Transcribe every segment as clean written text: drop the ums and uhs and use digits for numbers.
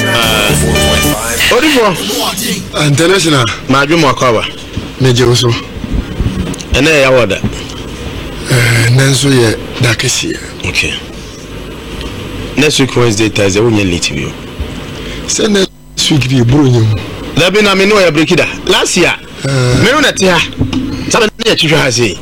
Odifo international maadwe mo akwa meje so ene ya woda nanso ye dakesi. Okay, next week Wednesday Thursday wonya late bio say next week bi bro nyem da bi na me no ya breakida last year me no tia sabe na ya twihwe ha sei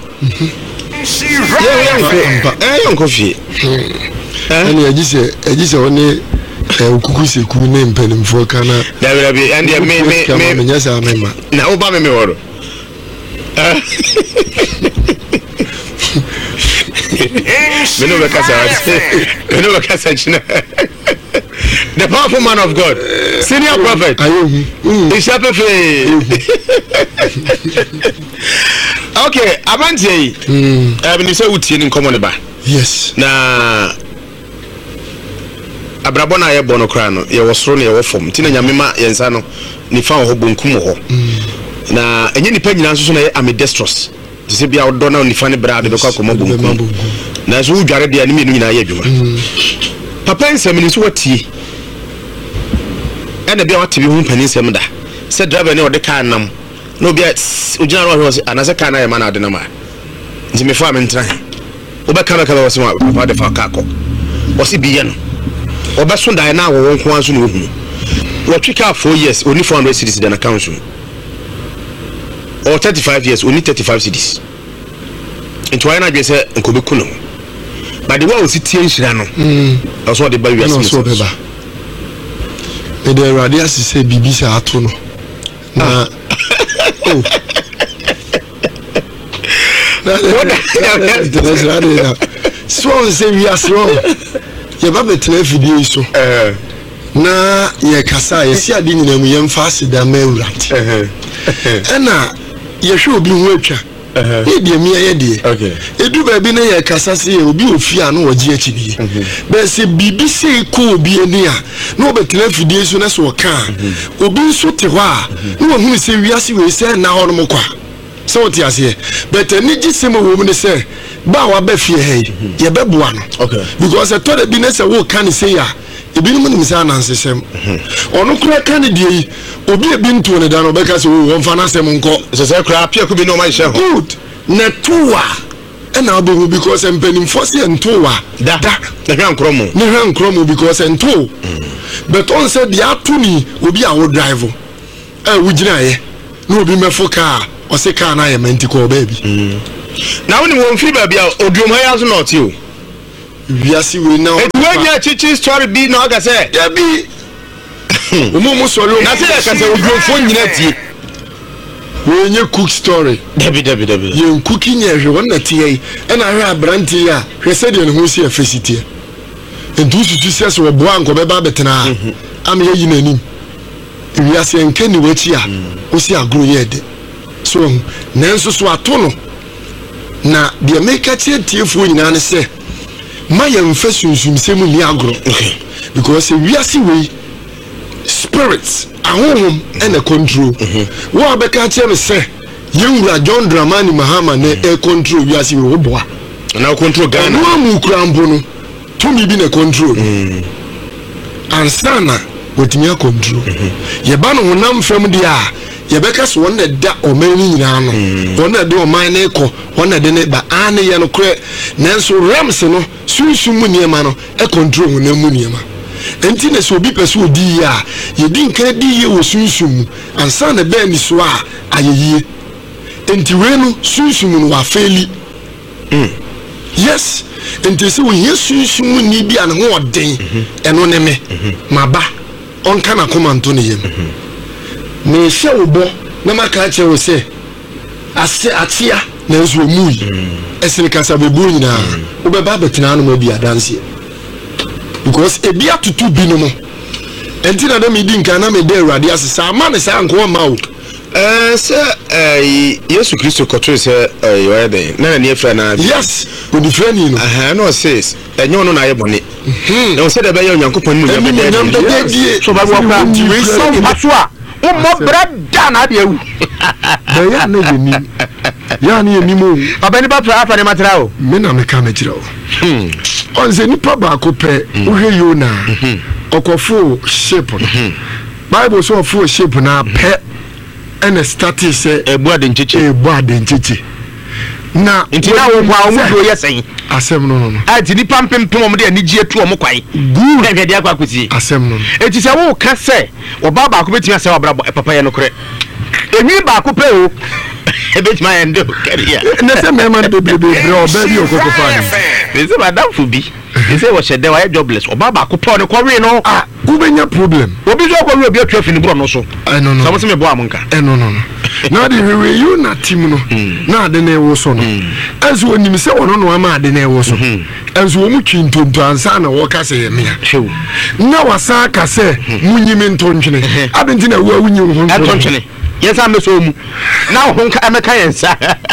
yonko fie ani agise woni ukuku seku ne mpanimfo kana da bi and me nyasa mema na oba me woro Meno Bakasa China. The powerful man of God, senior prophet. Okay, Abante. I say uti in common ba. Yes. Na Abrabona ye bono krano, ye was thrown ye form. Tina Yamima Yensano, ni fa ho bonkum ho. Na enye nipa nyina nso na ambidextrous. Tise bia odona ni fa ne bra de bekwa komo bonkum. Na so udware de ani menu nyina ye adwuma. Papa nsem ni so watie. Ena bia wate bi hu mpani nsem da. Se driver ne ode car nam. No bia ojina ro ho se anase car na ye ma na ade na ma. Nti me fa me ntra. Obeka na kala wose papa de fa car ko. Wose biye no. Obeso da na wo nko anso na ohunu. Watwi car 4 years only 400 cedis in account. Or 35 years only 35 cedis. Into I na gbe se nkobe kuno. But the way we see tension no. That's what the baby has so beba. Me the radio say bibi say ato no. Na oh. So say we are strong. Ye ba betre video so. Na ye kasa ye si ade nyina mu ye mfa se da mawurat. Na ye hwe obi hu atwa. He de me ye de. Okay. Edu ba bi na ye kasa se obi ofia no woje achi bi. Be se bibi se ko obi ani a na obetre video so na so ka. Obi nso te ho a na wo hu se wiase we se na ho no mkwa. So what you say? But any gisimo woman say, Bawa Beffy, ye bebuano. Okay. Because I told the business a walk can say ya. The Binuman is an answer. Or no crack candidate, or be a bin to the Dano Becas who won't finance them on call. So, crap, you could be no myself. Good. Natua. And I'll be because I'm penning Fossi and Toa. That the Grand Cromo. No Grand Cromo because and two. But on said the Atuni will be our driver. Would you no be my for car? Or say can I am antico baby. Now when you won't feel baby, or do my house not you? Yes, we know. When your teaching story be no, I say, there be almost so long. I say, I can say, phone yet. When you cook story, Debbie, you cooking your one at TA, and I have Brantia, he said, and who's here facility. And two success were Blanco Babetana. I'm here in a name. We are saying, can you wait here? We see a grow yet. So nanso so atono na de make tiefo nyina ne se maye mfa sunsunsem ni agro because we are see we spirits ahom and a control wo abeka che me se yewura John Dramani Mahama na e control we are see we boa na control Ghana no mu krambo no to mi bi na control ansana wotimi control ye ba no honam fam dia Yebeka so one da o mani nyina no one da o man na ekọ one de ne ba ane ye no kre nanso rams no sunsun mu niema no e control na mu niema enti na so obi pese odi ya ye di nka di ye wo sunsun mu ansa na be ni so a ayeye enti we no sunsun mu no wa feli yes enti se wo ye sunsun mu ni bi an ho oden eno ne me maba onka na komanto ne yem me she obo na maka che wo se ase atia na nso mu yi esere kasa bebu nyina wo be ba betina no ma bi adanse because e bia tutu bi no mo enti na dem di nka na me de awurade asesa ama ne sa nko ma wo se Yesu Kristo kotwe se yo eden na ne efra na yes wo di frani no no says enyo no na ye bone na wo se de be ye onyankopon mu ya be de so ba wo kwa we so maso a mo brada na de wu be ya na ni ya ni eni mo abani ba pra afa ne matra o me na me ka me kira o on se ni pa ba ko pe wo hwe yo na okofo shape Bible so ofo shape na pe ene start say ebu adencheche na intina wo kwa omudo yesen asem no ati ni pampempem omo de anigye tu omo kwai good na hwede akwa kwesi asem no eti se wo ka se oba ba ko betimi ase obrabo papa ye no kore enwi ba ko pe o ebetima ende career na se mema bebrebe oba bi okoko fa ni se madam fu bi se wo shede wa jobless oba ba ko pe no ko we no ubenya problem obi so ko we obi atwa fini bro no so no so mo se me bo amonka no na de we you na team no na de na ewo so no azu onim se wono no ama de na ewo so azu omu twintonto ansa na wo ka se ye mea na wasa ka se munyimi ntontwene abenti na wo awunyi ho ntontwene yensa me so mu na ho nka ameka yensa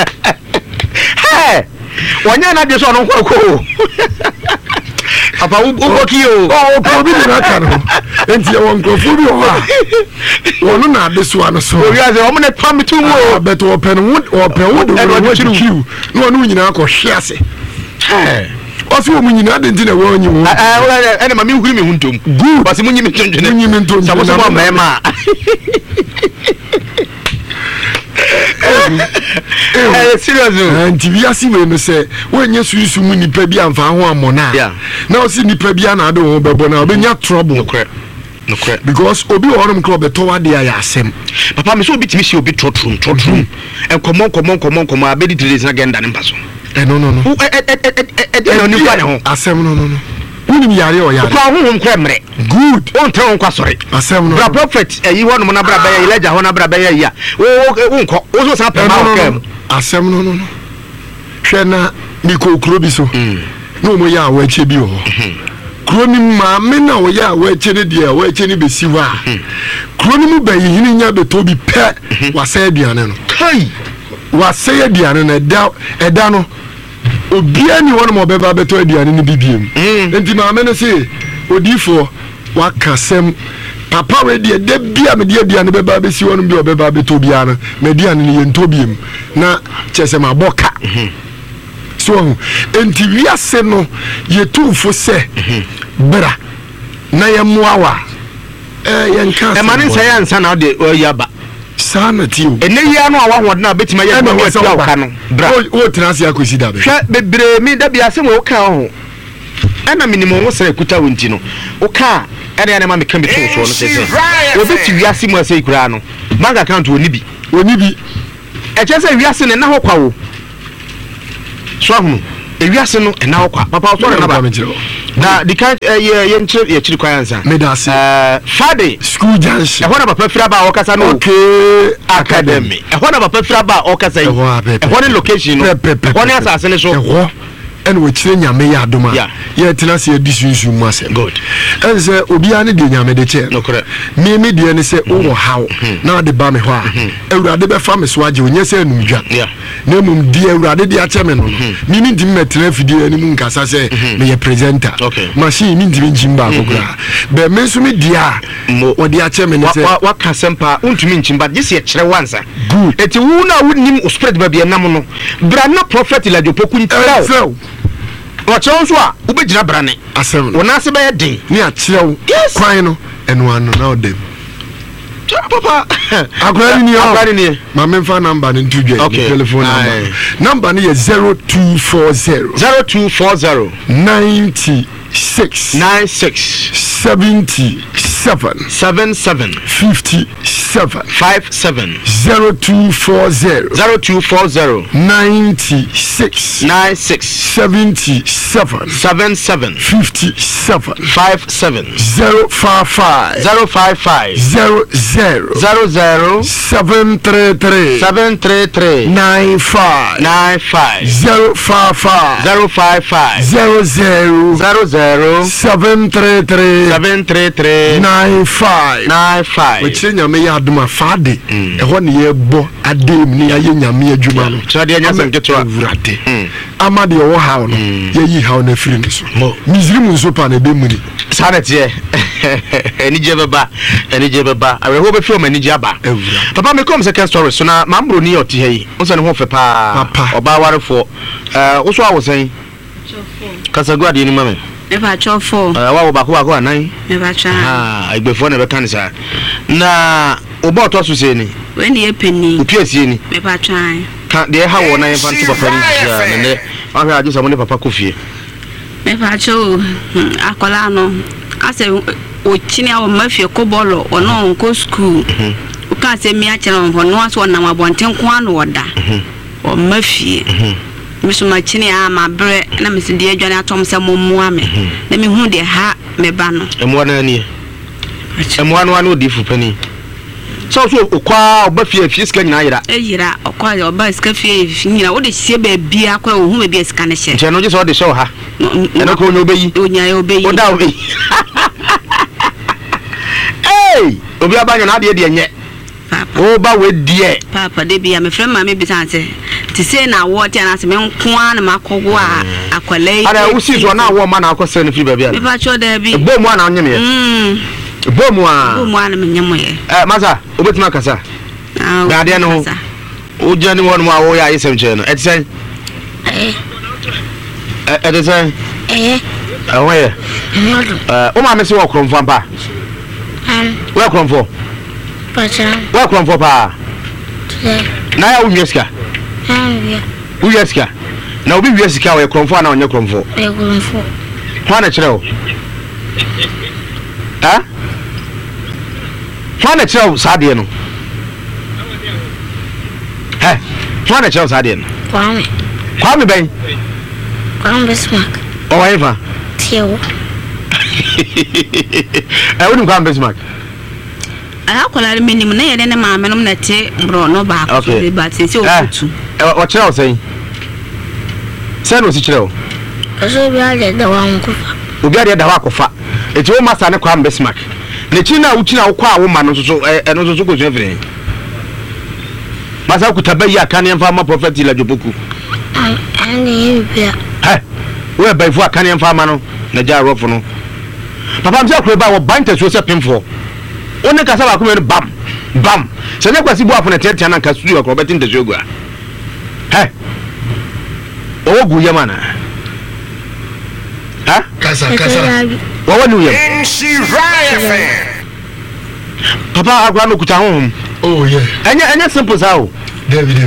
he wonya na de so no kwako papa ubokiyo obi ni raka no enti e won krofo bi ho a wonu na de so ano so obi aze omo ne pam tu mu bet open wood wo chiu no wonu nyina akọ hwe ase ofi wo nyina de ntina wo onyi wo ene ma mi huri mi huntom basi munyi mi tonjene sabo so ma ma serious anti bi asi we no se wenye suisu mu nipa bi amfa ho amona na o si nipa bi ana ade ho bebo na obenya trouble no correct because obi orum club beto wa dia ya asem papa me so obi timi si obi trotrum enkomo abedi tires na genda ne mpaso no no ni kwa ne ho asem no wuni yare o yare kwa honhom kwa mre good on tell on kwa sorry asem no bra prophet eyi ho no na bra ba ya ilaja ho na bra ba ya ya wo nko wo so sa pa ma kam asem no hwe na ni ko kuro bi so no mo ya wa che bi ho kuro ni ma me na wo ya wa che ne dia wa che ne besi wa kuro ni mu ba yi hini nya beto bi pe wa sa aduane no kai wa sa aduane na eda no obia ni wono mo beba beto aduane ni bibiem enti ma me ne se odifo wa kasem papa we de bia me de aduane beba besi wono bi obeba beto bia no na aduane ni yentobiem na chese ma boka so enti wiase no yetufo se bra na yemoawa yenka e mane say ansa na de yaba sana tiwo ene ya no awa hodna betima ya no wa ka no bra o transi akosi da be hwe bebre mi da bia se mo ka ho ana minimum wo sere kuta wonti no o ka ene ya na ma me ka bi to so no se obeti wiase mu ase ikura no bank account oni bi e che se wiase ne na ho kwa wo so ahunu ewiase no ena ho kwa papa so na ba na the kind ye nchire ye chiri kwa yansa medase Friday school junction e ho na papa fira ba o kasa no okay academy e ho na papa fira ba o kasa yi e ho ne location no e ho ne asase ne so e ho ene we chire nyame ya adoma ye tena se disunsu mu ase good ense obi ane de nyame de che no correct me de ne se wo hawo na de ba me ho a ewurade be fa me so age onye se numdwa na mum di ewurade de ache me no mi ni dim metra fidie ani mu nkasa se me ye presenter machine ni dim njimba akokura be me so me dia wo de ache me ne se wa kasempa untumi njimba je se kire wansa eti wu na wunim spread ba bia nam no bra na prophet la jopoku ntira wacho so a ubegina brane asem wona se be den ni a kirew kwan no eno anu na odem papa akwari ni ma memfa number ni ntudwe telephone number ni 0240 96 77 57 0240 96 77 57 055 00 733 95 055 00 733 95 we che nyame ya adoma faade e ho ne ye bo adem ni aye nyame adwuma no so de anya sem keto avurade ama de wo hawo no ye yi hawo na firi ne so mizrim nso pa na be muri sanete enije beba awe ho be fi o manije aba papa me come second story so na mambro ni oti yi unsa ne ho fe pa oba warefo wo so awosan kasagua de ni mame Me pa cho 4. Wa bako anan. Me pa cha. Igbefo na be kan sa. Na obo to so se ni. We ni epeni. Opiasie ni. Me pa cha. Ka de ha wo na yemfa nto papa ni ya ne. Wa hwe age so mo ne papa kofie. Me pa cho akola no. Ase o chini awo mafie ko bolo ono nko school. O ka se mi a chere on no aso na mabonten ko anu oda. O mafie. Misuma chini a mabre na misidi adwane atom se mommoa me na me hu de ha me ba no emwa na ni emwa no anu odi fupani so okwa oba fie ska nyina yira okwa oba ska fie nyina wo de sie ba bia akwa ohu ba bia ska ne hye nche no je so de show ha eno ko nyo obeyi onya obeyi oda obeyi hey obi abanya na de nye o ba we die papa de bia me frema me bisanse ti say na water na se me nko an makogo a akwalei ara usi so na wo ma na akose no fi ba bia me pa cho da bi bo mu ana nyem ye bo mu ana me nyem ye masa obetima kasa ga de no o jani won mu a wo ya yesem che no etsen etsen awo ye o ma me se wo kromfo ampa wo kromfo pacha wo kromfo pa na ya unyeska uyeska na obi wiesika we kromfo na onye kromfo kromfo kwa na kireo ha kwa na kireo sade no kwa na kireo sade no kwa me ben kwa Bismarck o wa ifa tio wonu kwa Bismarck akola menim na yede ne maame nom na te bro no ba ko be ba se se okutu o kireo sen sen o si kireo aso bi ale da wa nkofa obi ale da wa kofa eti o masa ne kwa Bismarck ne china u china kwa wo ma no so eno so ko so fere masa kutaba ya kan yemfa ma prophet la joboku ani bia we ba fu akan yemfa ma no na ja rofo no papa mse akure ba wo bante so se pemfo one kasa ba kuma bam se ne kwasi bo afo na tetia na nka studio ko betin de jogua ogu yamana kasa wo wonu yam papa agwa no kuta ho oh yeah anya simple sao David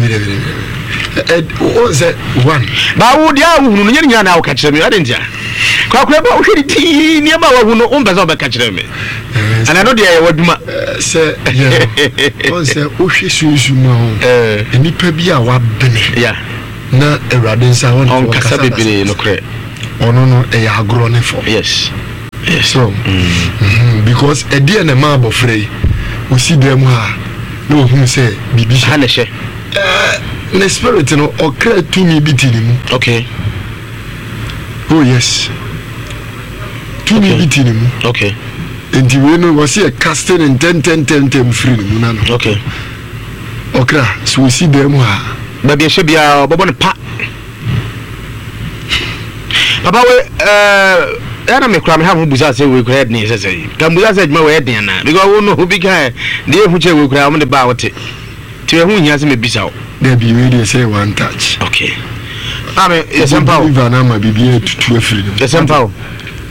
o ze one ba wo dia wo hunu nya na wo ka kire me adentia kwa ba wo hwedi ti ni ba wo hunu o mpeza wo be ka kire me ana no dia ye waduma se on se o hwe susu ma ho enipa bi a wa bene ya na Ewurade nsa on kasa bebere no kre ono no e ya agro ne fo yes so because e dia na ma abofrei o si dem ha no hu se bibi ha na hye the spirit no okra to me bitini mu okay oh yes to me bitini mu okay and we know was here casting in 10 free mu na no okay okra so we see them ha ba bia hye bia bobo ne pa papa we ana me kra me ha hu buza se we kra edin se ka buza se djuma we edin na because we no hu bi ka de hu che we kra mo de ba wote ti we hu nya se me bisa o there be really say one touch okay ame yesempa o va na ma bibie tutu afiri yesempa o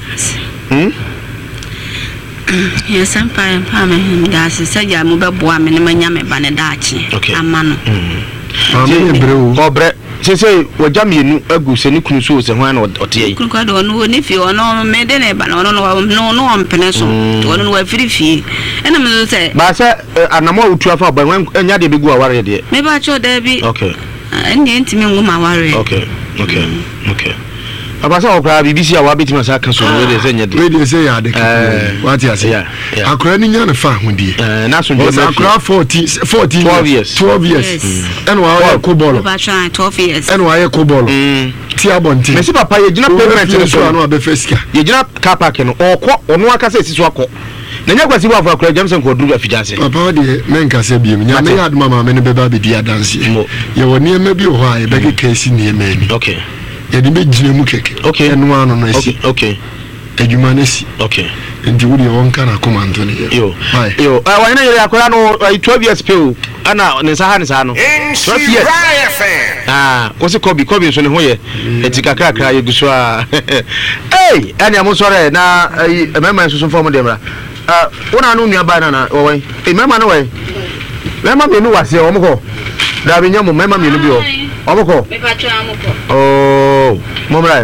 yesempa pa me da se saja mo be boa me ne manya me ba ne daachi amano ame breu obre se wajam yenu agu se ni kunu so se ho na ote yi kunu kwa do no ni fi ono me de ne ba no no ompene so to no wa firi fi ena me se ba se anamo utu afa ba nya de begu aware de me ba cho da bi okay enya ntimi nguma aware okay abasa okra BBC a wa betima sa kan so we de se nya de we de se ya de what you say akra ni nya na fa hodie na so je akra 12 years and wa ko bolo ba try 12 years and wa ko bolo ti abonti me si papa ye gina payment so na be fesika ye gina car park no okọ onu aka se siso akọ na nya kwasi wa akra Jameson ko duru afijase papa de men ka se biem nya me yad mama me ne be ba be dia dance ye woni e ma bi o ho a ye be ke si ne ma ni okay yedi be jine mu keke okay enu ano na si okay ejuma na si okay ndi wudi won kana komando ne yo wa ina yele akora no 12 years pe o ana ne sa ha ne sa no 12 years what's it Kobe so ne ho ye etika krakra ye guso a hey ani amo sore na mema so form dem ra wona no nua ba na wo mema no we mema me no wase o mo ko da bi nyamo mema me no bi o mo ko me pa twa mo ko oh momra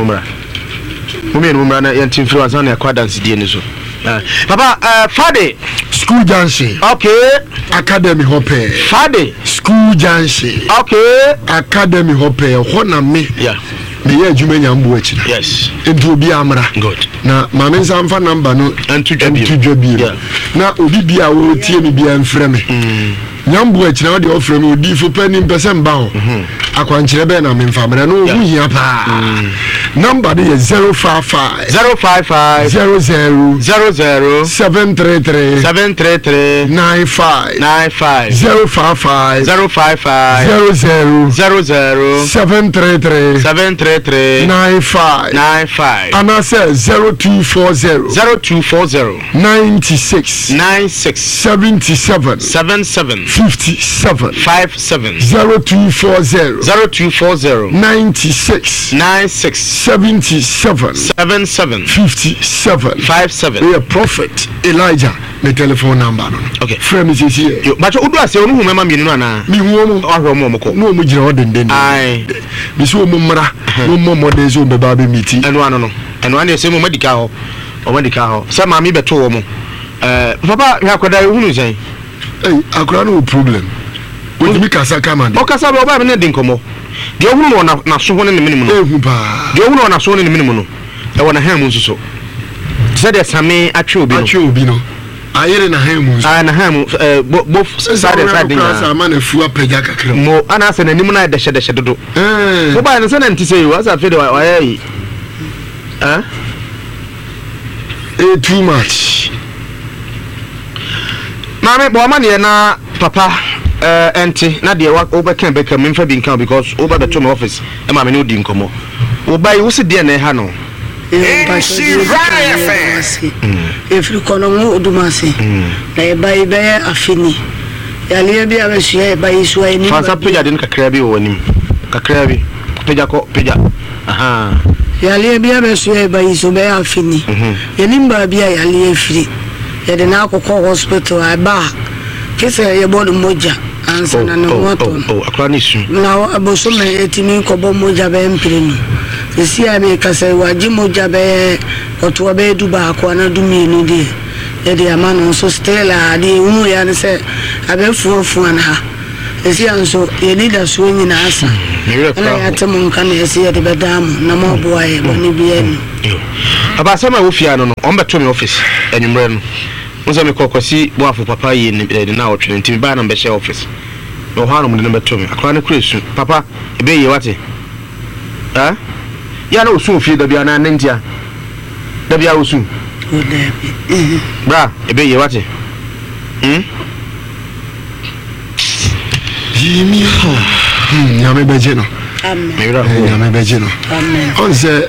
na yanti influence na akwa dance die ni so papa Fade school junction okay academy hope Fade school junction okay academy hope ho na me yeah me ye adwuma nyambo akira yes enti obi amra good na mame nsamfa number no antudwa bi na obi bia wo tie me bia mfrɛ me nyambo akira wo de ofrɛ me odi fo pani mpɛsɛ mba ho akwankyerɛ bɛ na me mfamra no hu hia pa number de 055 00 733 95 055 00 733 95 and I said 0240 96 77 57 0240 96 77 57 we are prophet Elijah the telephone number no okay frame is here yo but odu ase onu hu mema mienu no ana mi hu mo ahwo mo ko no mo gira odenden ai bi so mo mra no mo modern so be ba be miti eno ano no eno ane se mo medical ho o medical ho se ma mi beto wo mo papa ya koda hunu sen akura no problem we mi kasa kama de o kasa be oba me ne din komo de ohunu no na so ho ne minimum no ehu pa de ohunu na so ne minimum no e wona ha mu nsuso se de same atwe obi no ayere na ha mu na ha mu both side na kasa ma na fu apega kakra mo ana se na nim na de hye dodo mo ba ne se na ntise yi wasa fe de wa yi too much mame bo ma ne na papa enti na de oba kan be kan memfa bi kan because oba beto my office e ma me no di nkomo oba yi wo se de na ha no if you kono mu odumase na e bai be afini ya le bi abesu e bai su ai ni fa peja den kakra bi wo nim kakra bi peja ko peja aha ya le bi abesu e bai su be afini ya nimba bi ya le afiri ya de na akoko hospital aba kese ye bodu moja ansa na no moto akra ni su na aboso me etimi ko bo moja be mpirinu esi ami kasa waji moja be oto be duba ko na dumi ni de e de amano so stella de umu ya ne se abefuofu ana esi anso ye leader so nyina asa na ya temu nka na esi ye de bedamu na mo boa ye boni bia ni aba sama wo fia no on beto me office enumre no unza me kokosi boafo papa ye ni na otwe ntimi ba na be share office no ha no mo de beto me akwa na kresu papa ebe ye wate ya na osu ofie da bia na nantia da bia osu o da bi bra ebe ye wate Jimmy nyame beje no amen nyame beje no amen on se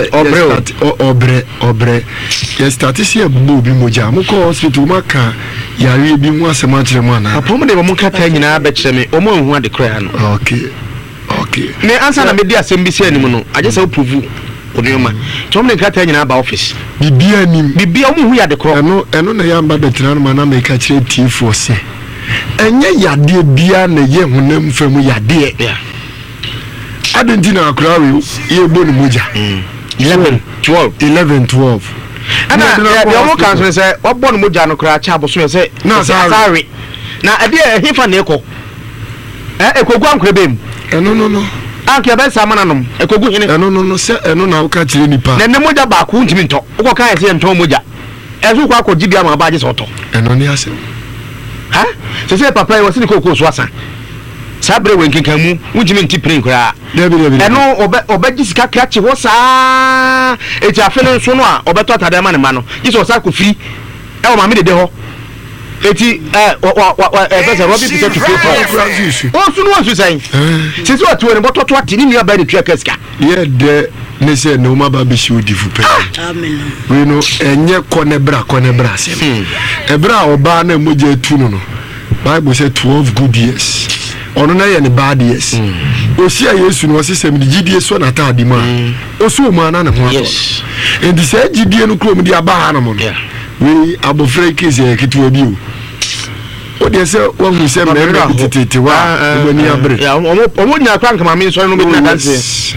obre yes statisia bu bi moja mo ko hospital maka yare bi mu asema kire mu ana papa mo de mo kata nyina be kire me o mo hu ade kra no okay me answer na me di asem bi se anim no aje se prove onioma tom ne kata nyina ba office bibia nim bibia o mo hu ya de kro eno na ya mba betra no na me ka kire T4 se enye yade bia na ye honam famu yade adentina akrawe ye bonu moja 11 12 ana ya mo kan so se obonu moja no kra cha aboso se na sorry na ade hifa na eko ekogu ankre bem no anke ba sa mananom ekogu hine no se eno na wo ka kire nipa na ne moja ba ku ntimi nto wo ka se nto moja ezu kwa akodi bia ma ba je so to eno ni ase se papa e wasi ni kokko so asa sabre we nkenkan mu wujimi nti prin kra eno obeji sika krachi ho saa eti afene nso no a obeto atade ma ne ma no yiso sa ko firi e wo ma me de ho eti bese robi pite to pay o sunu o su sai se so atu ne bototo ati ni nua ba de tua kaska ye de ne se no ma ba be shi odi fu pe amen we no enye konebra se ebra oba na moja tu no Bible said 12 good years. Ono na ye ne bad years. Osi a Yesu no sesem di gidie so na taade ma. Oso mu ana ne ho ato. Enti se gidie no krom di aba ha no mo. We abofra kezi e ketewa bi o. O de se wo hu se me tete wa bani abre. Ya omo nya kwan kama me so no me na dance.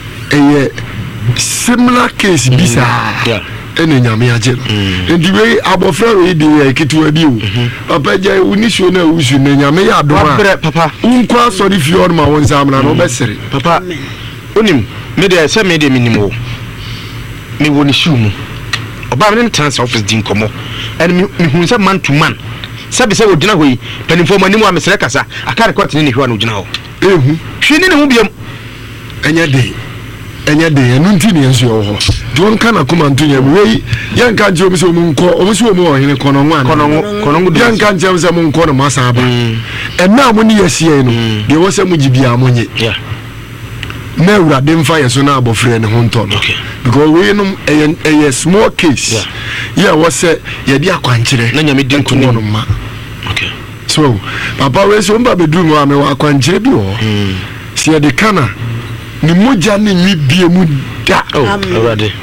Similar case bisa. Ene nyame agye no enti we abofra we di ketewa bi o papa gya unisho na usu na nyame ya do a papa unkwa sorry fi on ma won samna no besere papa onim me de se me de minimo me woni shu mu oba me transfer office din komo en me hu se man to man sabe se odina hoyi panimfo manimu a mesere kasa aka record ne hwa no odina ho ehu hwe ne hu biam enya de enu nti ne enso yo ho don kana kuma ntunya we yanka nje omi se omu nko omi se omu ohene kono nwa kono yanka nje se omu nko no masa aba enna mo ni yesie no de wo se mu gibia monye na urade mfa yeso na abofre ne ho nto no because we no a small case wo se ye di akwankyere na nyame din kono no ma so papa we so mba bedru mo ame wa akwankyere bi ho se de kana ni moja ni nibie mu da already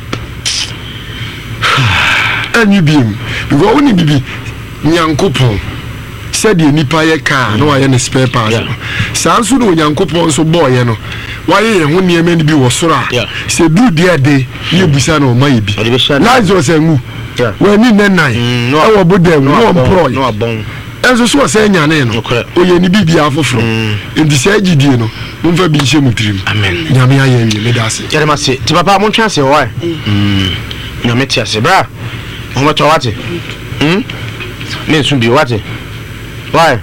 ani biem because oni bibi nyankopon said ye nipa ye ka no aye ne spare part sanso no nyankopon so boy no waye ye ho niema ni bi wo soro a se du dia de ye busa na o maye bi lazarus angu wani nenan e wo bodam no employ no abon enso so se nyane no oye ni bibia afoforo enti se agidie no mfa bi hye mutrim amen nyame aye wi me da se yare ma se ti papa mo twa se why nyame ti ase bra mo to wate me sun bi wate why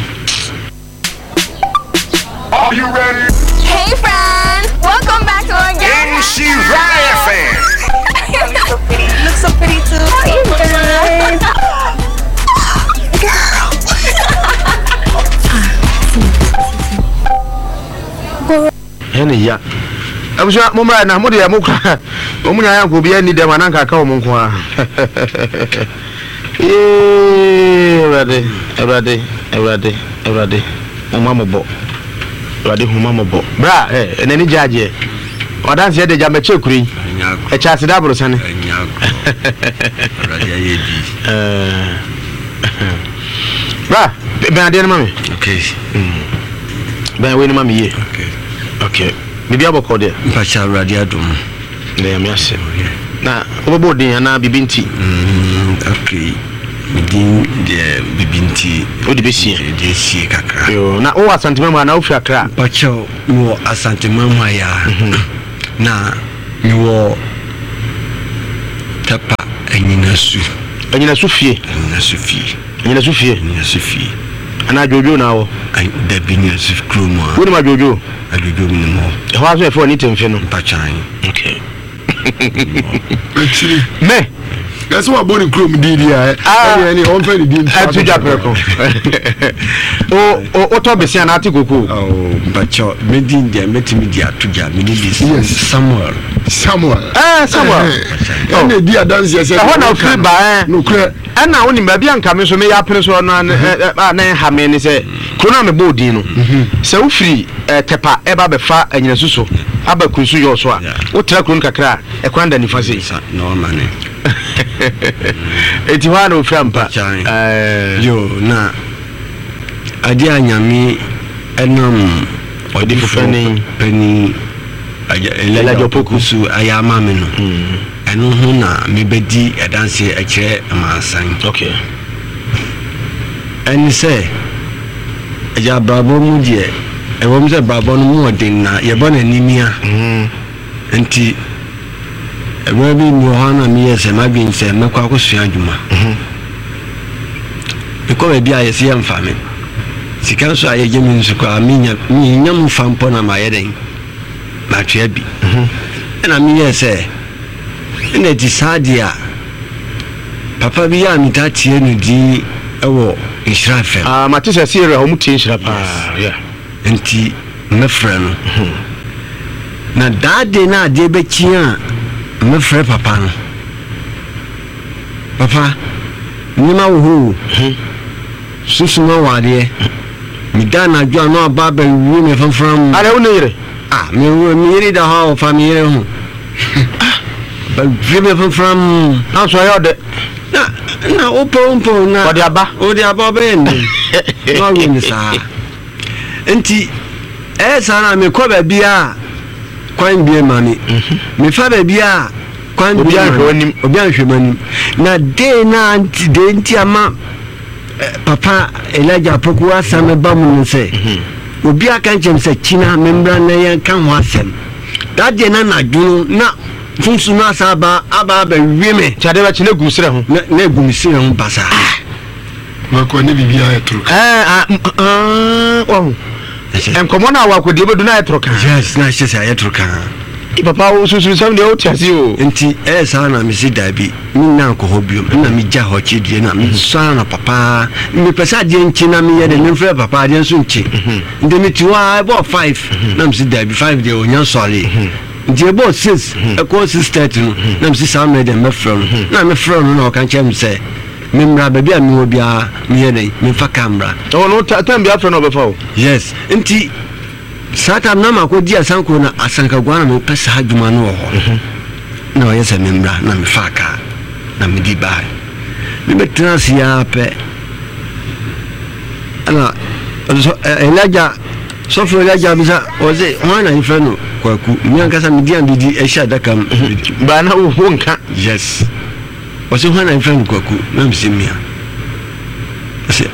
are you ready? Hey friends, welcome back to our game. She Riot fan. You look so pretty too. How you guys? Hene ya abusha momra na mo de ya mokra omunya ya ko bia ni dem ananka ka omo nko a Everade umamobo Everade humamobo bra enani jaje odanse de jamba chekuri e cha sida bro sane Everade ye bi bra ben ade na mami okay ben we ni mami ye okay bibi aboko de mpacha Everade adom na ya miase na obobo din na bibinti okay din de bibinti odi besie de sie kakra yo na o asantemam na ofi akra mpacha no asantemam ya na mi wo tapa anyina su fie ana jojo na wo da binya su kroma woni ma jojo ajojo mi mo e ho aso e fo ni temfe no pachan okay actually me that's what boni krom di dia any on fe di atu japreko o to besia na atikoko bacho medin dia metimi dia atuja me need this Samuel and dia dance yes ho na free ba no kre ana woni ba bia nka me so me ya pene so no na ha me ni se krona me bodi no se wo free tepa e ba be fa anyina suso aba kunsu yo so a wo tra kron kakra e kwanda ni fa se no man eti wa no frampa yo na adi anyami enam odi fufani pani elajo pokusu ayama me no eno hu na mebedi edanse akire amansan okay en se aja brabo mu die e wo se brabo no mu odin na ye bona nimia enti ebi mu hana mi yese magin se mekwa akosua adwuma because e bia yesi amfame sika so ayeje mi nso kwa mi nyam fampo na mayeden na twa bi na mi yese ina di sadia papa bi ya mi tatie no di ewo israfel matisa sira ho mutie israpa yeah enti mefra no na dade na de be chia mefra papa no papa ni ma wo susuma wade mi da na dwa no aba ba wi me fanfram ale wo ne yire me yire da ha fa me yire ho ba wi me fanfram na so yo de na opo na odi aba be ni no wi ni sa enti sana me ko ba bia kwan bia mani me fa ba bia kwan bia obi an hwemanim na de na anti de nti ama papa Elijah poku asame ba mu nse obi aka nchem se china membra na yan kan ho asem that day na dunu na funsu na asaba aba wime chade ba chine gusire ho na gumsire ho basa mako ne bibia etruka oh enkomo na wakodi bedu na etruka yes na chese ayetruka papa wo susu sam de o tiase o enti sana mi si dabi mi na ko hobium na mi ja ho chidie na mi sana papa mi pesa de nchi na mi ye de nfre papa de nso nchi ndi mi tiwa about 5 na mi si dabi 5 de onya sori ndi about 6 ko 6:30 no na mi si sam na de me fro na me fro no na o kan chem se me mra ba bia mi wo bia mi ye de mi fa camera oh no time bia fro no be fa yes enti sata na mako dia sanko na asanka gwana me pesa haduma no ho na o yesa membra na me faka na me di bai me betrans ya pe ana Elijah so for Elijah bisa oze wana ifeno kwaku nyanka sa media bidi ehia daka ba na wo nka yes oze wana ifeno kwaku na msimia ase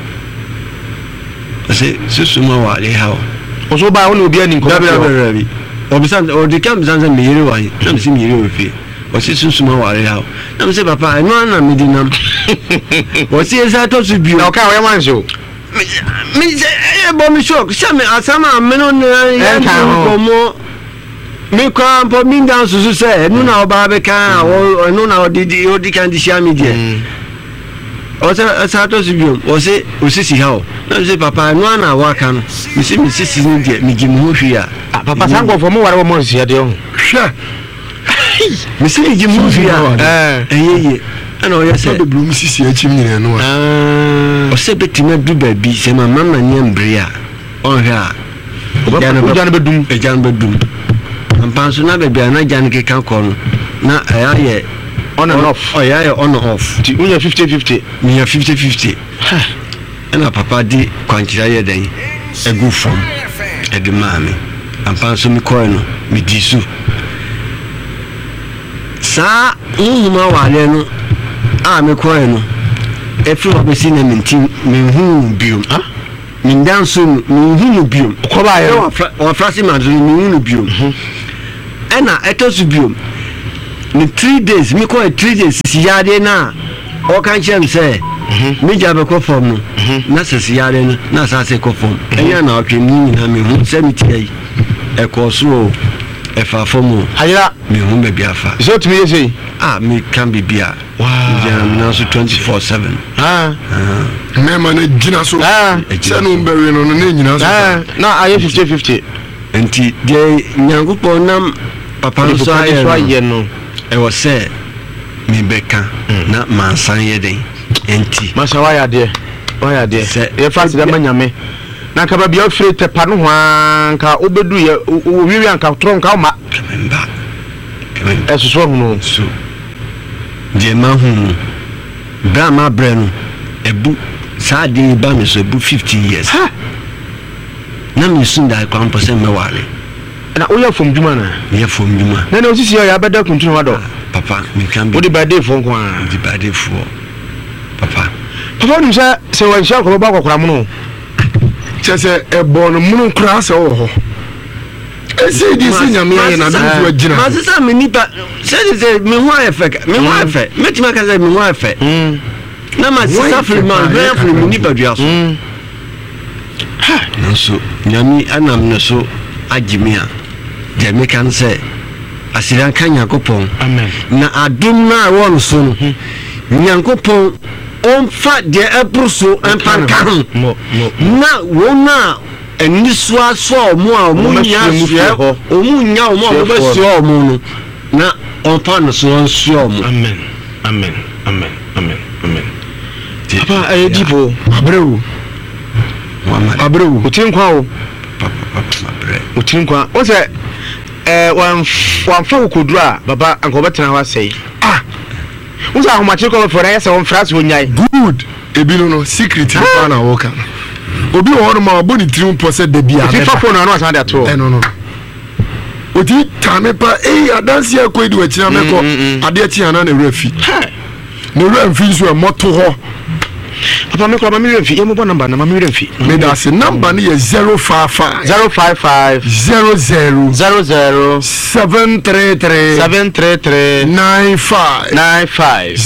ase susuma wale hao oso ba woni obi ani nko bi obisan o de kam zanza me yire wa na me si me yire ofi o si susuma wale hao na me se papa eno na me dinam o si esa to su bi na o ka we man so me bo mi shock sha me asama me no na ko mo me kwa po mi dan susu se nu na oba be kan o nu na odi kan di sha media o sa to su bi o se si ha o na se papa nu na wa kan mi si ni de mi gi mu hwia papa sango fo mo ware mo si ade o hwa mi si gi mu hwia eyeye ana o yese be blum sisi achim nyina no o se betima du ba bi se mama ni ambria on hwa jan be dum ampanso na be bia na jan ke kan ko no na ayaye on and off ayaye on off ti unya 50-50 mi 50-50 ana papa di kwanchira ye den egu from edi mami ampanso mi ko no mi disu sa uhuma wale no me ko no efi wa be sina mintin me hu biom min danso me hu biom ko ba ye wa frasi ma do me hu biom ena etosu biom ni 3 days mi ko 3 days si yade na o kan chem say mi jabe ko form no na se si yade no na sa se ko form enya na o twe ni na me hu se mi tie e ko so e fa form ayira me hu be biafa so to me say me can be bia wow jam now so 24/7 me man gina so se no mbewe no na nyina so na aye 50-50 enti de nyangupo nam papa so aye no e was say me beka na mansan ye den enti masa waya de e fast da manyame na ka ba bia ofire tepa no ho anka obedu ye wiwi anka tronka o ma kemba eso so no so je ma hu ba ma brenu ebu sa de ba me so ebu 15 years na me sunda kwa mpo me wale na oya fom djuma na ya fom djuma na osisi ya beda kuntunu wado papa me kan be odi bade fo kwa di bade fo papa nim se wan sha ko ba kwakura mu no chese ebo no mu kura se wo ho esi di si nyame ya na do agina ma sesa me nipa se me ho afa metima ka se me ho afa na ma sesa freeman be free me nipa dua so no so nyame anam no so agimia de me kan se asiran kan yakopon amen na adum na won so no nyankopon on fa de eproso empanka na wona eniswa so mu a mu nya so o mu nya o mu be so mu no na on fa no so mu amen papa dipo abreu utin kwa o utin kwa o se wan fa ukodura baba anko betena ho asai o se ahomache ko for ya se won frase wonyai good ebino no secret fa na wo kan obi wo no ma oboni tirim po se da bia na fa phone no asan da to no odi tame pa adansi akoidi wa kira meko ade chi ana na refi ne refi so moto ho papa me ko ba mi refi e mo bo number na ma mi refi me da se number ni 055 055 00 00 733 733 95 055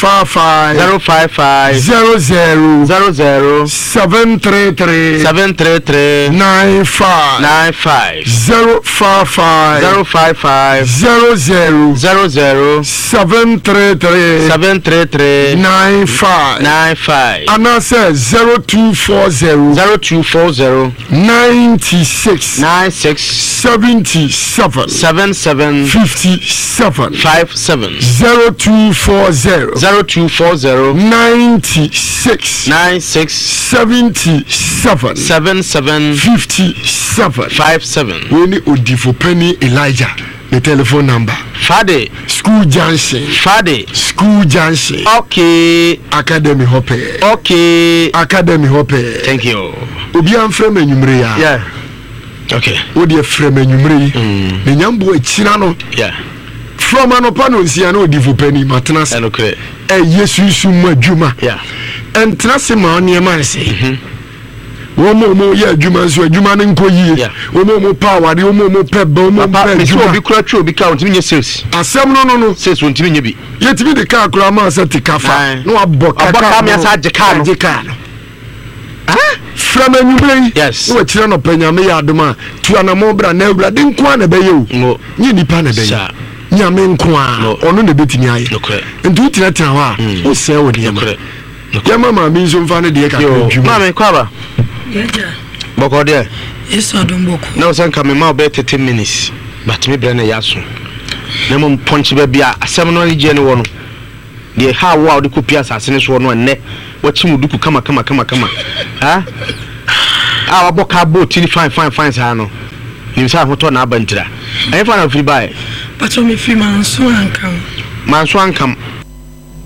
055 00 00 733 733 95 95 055 055 00 00 733 733 95 95 Anna says 0240 0240 96 96 77 77 57 57 0240 0240 96 96 77 77 57 57 Only Odifo Penny Elijah the telephone number Friday School Junction School Junction okay Academy Hope Academy Hope thank you obi am frame enyumre ya yeah okay odi frame enyumre ne nyambo akira no yeah from anopa no nsia na Odifo Penny matena se okay yesu sum adwuma yeah entra se ma oni man se Womo ya adwuma so adwuma ne nkoyie womo power de womo peba womo peba obi kura twa obi ka ontimi nye sales asem no sales ontimi nye bi yetimi de ka kura ma sa tikafa no aboka me asa ageka no from enyumre yes wo kire no panyame ya adoma tu anamo bra na awura de nko na be ye o nye nipa na be ye nyame nko a ono na betimi aye ntu tira ho a wo se wo de ya mama mi nso mfa ne de ka adwuma mama kwaba boko de eso don boko na osan ka me ma be 30 minutes but me bre na yaso na mo punch ba bia asem no je ne wo no de ha wo de kopia asase ne so no enne wachi mu duku kama ha waboka boat ni fine sa no ni sa hoto na abantira ai fa na free buy but me free man so ankam